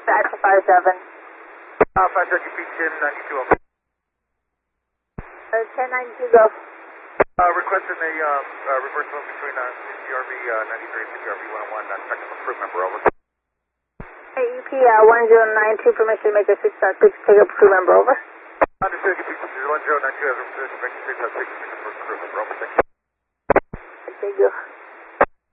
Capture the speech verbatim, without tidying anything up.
Alpha five seven. Uh, five seven, you beat ten ninety-two over. Uh, ten ninety-two, go. Uh, requesting a um, uh, reverse move between uh, C R V uh, ninety-three and C R V one oh one, uh, technical crew member, over. Hey, E P uh, one zero nine two, permission to make a six star six, take up crew member, over. Understood, you beat one zero nine two, has a permission to make a six star six, take up crew member, over. Thank you. Thank you.